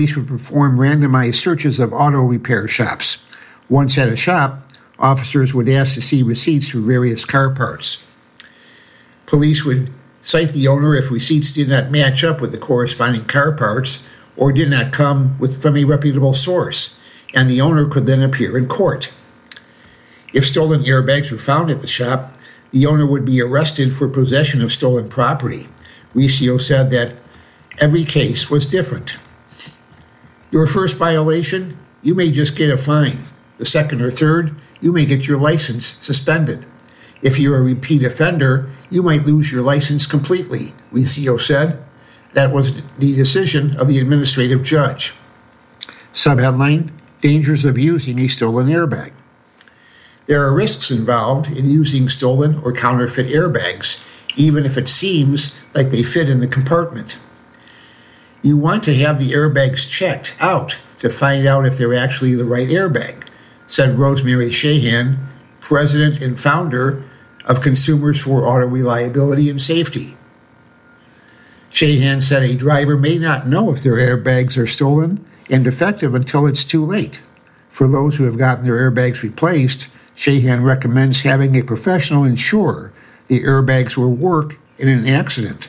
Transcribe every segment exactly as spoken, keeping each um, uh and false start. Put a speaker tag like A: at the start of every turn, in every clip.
A: Police would perform randomized searches of auto repair shops. Once at a shop, officers would ask to see receipts for various car parts. Police would cite the owner if receipts did not match up with the corresponding car parts or did not come with, from a reputable source, and the owner could then appear in court. If stolen airbags were found at the shop, the owner would be arrested for possession of stolen property. Riccio said that every case was different. Your first violation, you may just get a fine. The second or third, you may get your license suspended. If you're a repeat offender, you might lose your license completely, Riccio said. That was the decision of the administrative judge. Subheadline, dangers of using a stolen airbag. There are risks involved in using stolen or counterfeit airbags, even if it seems like they fit in the compartment. You want to have the airbags checked out to find out if they're actually the right airbag, said Rosemary Shahan, president and founder of Consumers for Auto Reliability and Safety. Shahan said a driver may not know if their airbags are stolen and defective until it's too late. For those who have gotten their airbags replaced, Shahan recommends having a professional ensure the airbags will work in an accident.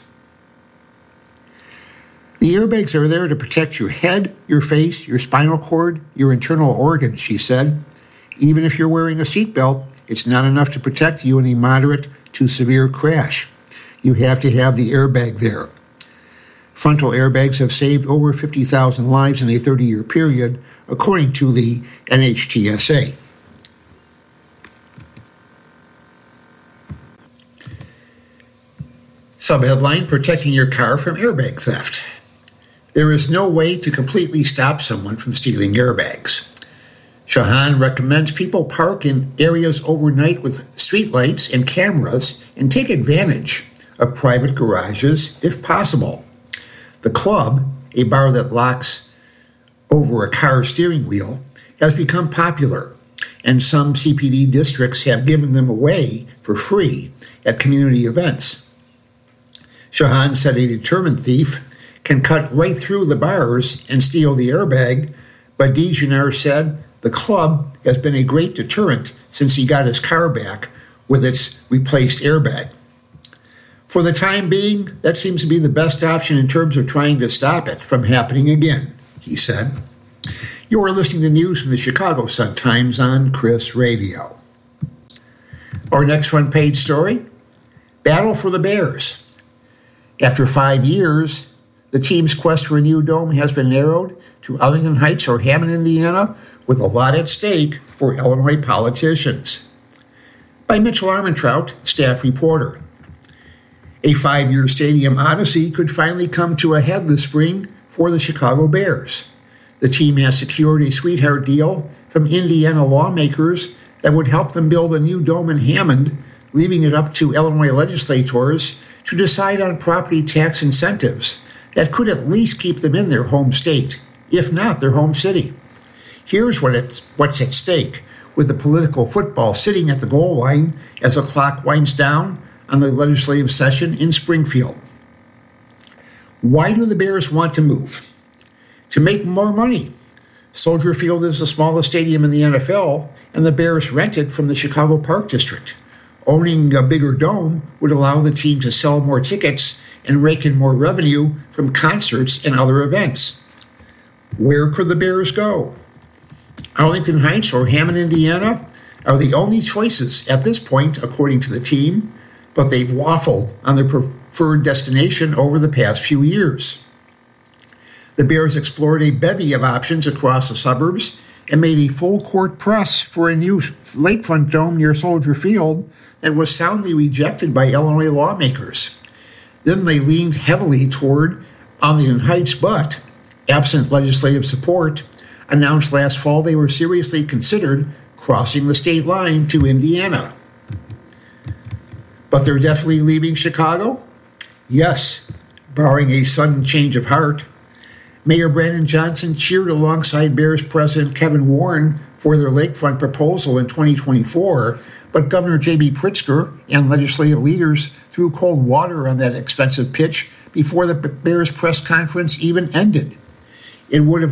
A: The airbags are there to protect your head, your face, your spinal cord, your internal organs, she said. Even if you're wearing a seatbelt, it's not enough to protect you in a moderate to severe crash. You have to have the airbag there. Frontal airbags have saved over fifty thousand lives in a thirty-year period, according to the N H T S A. Subheadline, protecting your car from airbag theft. There is no way to completely stop someone from stealing airbags. Shahan recommends people park in areas overnight with streetlights and cameras and take advantage of private garages if possible. The Club, a bar that locks over a car steering wheel, has become popular, and some C P D districts have given them away for free at community events. Shahan said a determined thief can cut right through the bars and steal the airbag, but DeGeneres said the Club has been a great deterrent since he got his car back with its replaced airbag. For the time being, that seems to be the best option in terms of trying to stop it from happening again, he said. You are listening to news from the Chicago Sun-Times on Chris Radio. Our next front page story, Battle for the Bears. After five years, the team's quest for a new dome has been narrowed to Arlington Heights or Hammond, Indiana, with a lot at stake for Illinois politicians. By Mitchell Armentrout, staff reporter. A five-year stadium odyssey could finally come to a head this spring for the Chicago Bears. The team has secured a sweetheart deal from Indiana lawmakers that would help them build a new dome in Hammond, leaving it up to Illinois legislators to decide on property tax incentives that could at least keep them in their home state, if not their home city. Here's what it's, what's at stake, with the political football sitting at the goal line as the clock winds down on the legislative session in Springfield. Why do the Bears want to move? To make more money. Soldier Field is the smallest stadium in the N F L, and the Bears rent it from the Chicago Park District. Owning a bigger dome would allow the team to sell more tickets and rake in more revenue from concerts and other events. Where could the Bears go? Arlington Heights or Hammond, Indiana are the only choices at this point, according to the team, but they've waffled on their preferred destination over the past few years. The Bears explored a bevy of options across the suburbs and made a full-court press for a new lakefront dome near Soldier Field that was soundly rejected by Illinois lawmakers. Then they leaned heavily toward Arlington Heights, but, absent legislative support, announced last fall they were seriously considered crossing the state line to Indiana. But they're definitely leaving Chicago? Yes, barring a sudden change of heart. Mayor Brandon Johnson cheered alongside Bears President Kevin Warren for their lakefront proposal in twenty twenty-four, but Governor J B Pritzker and legislative leaders threw cold water on that expensive pitch before the Bears press conference even ended. it would have